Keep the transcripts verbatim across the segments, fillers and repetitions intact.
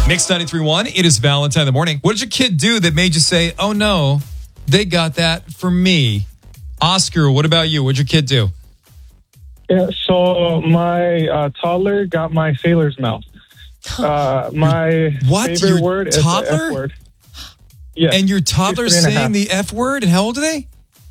Mix ninety-three point one, it is Valentine in the morning. What did your kid do that made you say, oh no, they got that for me? Oscar, what about you? What did your kid do? Yeah, so my uh, toddler got my sailor's mouth. Uh, my What? favorite Your word is the toddler? F word. Yeah. And your toddler's She's three and a saying half. the F word? And how old are they?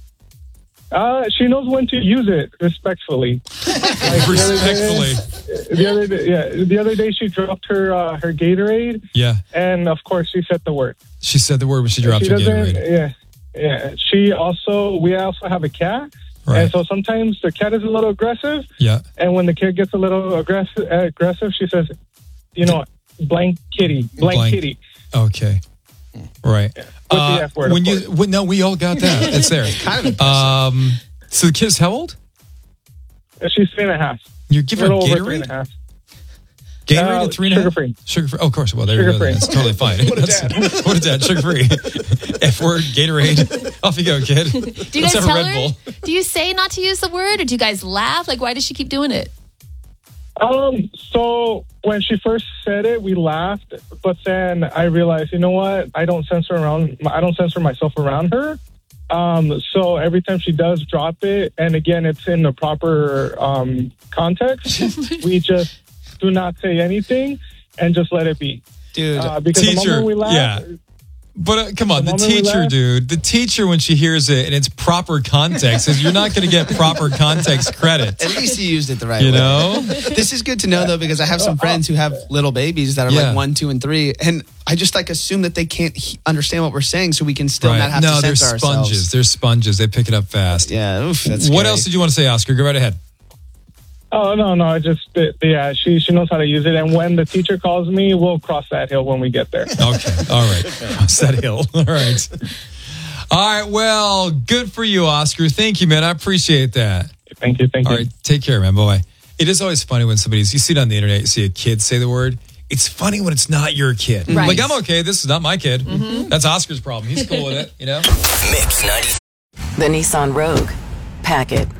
Uh, she knows when to use it respectfully. Like, Respectfully. The other day, yeah, the other day she dropped her uh, her Gatorade, Yeah. and of course she said the word. She said the word when she dropped she her doesn't. Gatorade. Yeah, yeah. She also we also have a cat, Right. and so sometimes the cat is a little aggressive, Yeah. and when the kid gets a little aggressive, aggressive, she says, "You know, what? blank kitty, blank, Blank. kitty." Okay. Right. With the F word, when of you when, no, we all got that. It's there. Kind of impressive. Um. So the kid's how old? She's three and a half. You're giving her Little over three and a Gatorade? half. Gatorade Uh, at three and a half? sugar-free. Sugar-free. Oh, of course. Well, there you go. Sugar-free. That's totally fine. What a That's- dad. What a dad. Sugar-free. F word, Gatorade. Off you go, kid. Do you Let's guys have a tell Red her? Bull. Do you say not to use the word, or do you guys laugh? Like, why does she keep doing it? Um. So when she first said it, we laughed, but then I realized, you know what? I don't censor around. I don't censor myself around her. Um. So every time she does drop it, and again, it's in the proper um context, we just do not say anything and just let it be. Dude, Uh, because the Teacher, moment we laugh, yeah. But uh, come on, the The moment we teacher, laugh- dude. The teacher, when she hears it in its proper context, is you're not going to get proper context credit. at least you used it the right You way. know? This is good to know, though, because I have some friends who have little babies that are Yeah. like one, two, and three, and I just like assume that they can't he- understand what we're saying, so we can still not have No, to they're censor sponges. ourselves. They're sponges. They pick it up fast. Yeah, oof, that's What scary. else did you want to say, Oscar? Go right ahead. oh no, no, I just yeah, she she knows how to use it, and when the teacher calls me, we'll cross that hill when we get there. Okay. All right. Cross that hill. All right. All right. Well, good for you, Oscar. Thank you, man. I appreciate that. Thank you, thank All you. right. Take care, man. Bye-bye. It is always funny when somebody's, you see it on the internet, you see a kid say the word. It's funny when it's not your kid. Right. Like, I'm okay. This is not my kid. That's Oscar's problem. He's cool with it, you know? Mix ninety. The Nissan Rogue. Pack it.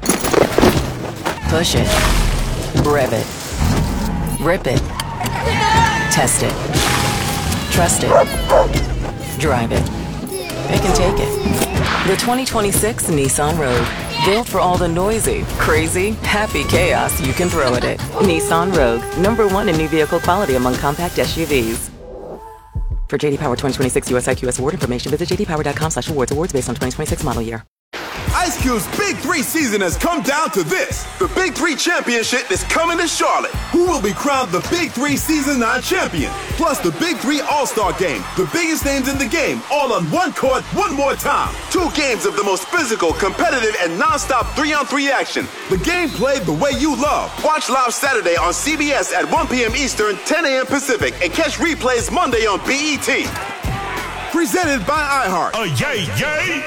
Push it. Rev it. Rip it. Test it. Trust it. Drive it. It can take it. The twenty twenty-six Nissan Rogue. Built for all the noisy, crazy, happy chaos you can throw at it. Nissan Rogue. Number one in new vehicle quality among compact S U Vs. For J D Power twenty twenty-six U S I Q S award information, visit j d power dot com slash awards. Awards based on twenty twenty-six model year. Ice Cube's Big Three season has come down to this. The Big Three Championship is coming to Charlotte. Who will be crowned the Big Three Season nine champion? Plus the Big Three All-Star Game. The biggest names in the game, all on one court, one more time. Two games of the most physical, competitive, and non-stop three-on-three action. The game played the way you love. Watch live Saturday on C B S at one p.m. Eastern, ten a.m. Pacific, and catch replays Monday on B E T. Presented by iHeart. Oh, yay, yay!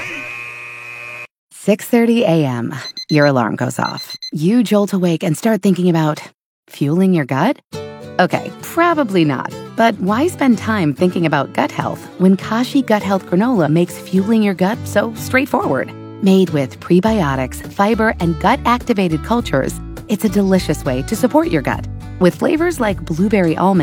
six thirty a.m. Your alarm goes off. You jolt awake and start thinking about fueling your gut? Okay, probably not. But why spend time thinking about gut health when Kashi Gut Health Granola makes fueling your gut so straightforward? Made with prebiotics, fiber, and gut-activated cultures, it's a delicious way to support your gut. With flavors like blueberry almond